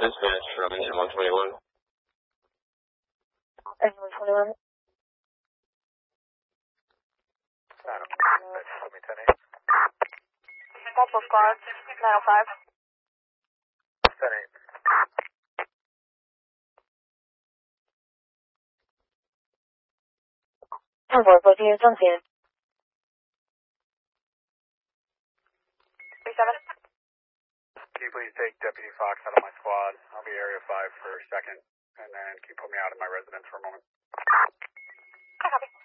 Dispatch from engine 121. Engine 121. Multiple squads, 905. 10-8. Both units on scene. 37. Can you please take Deputy Fox out of my squad? I'll be Area 5 for a second, and then can you put me out of my residence for a moment? I copy.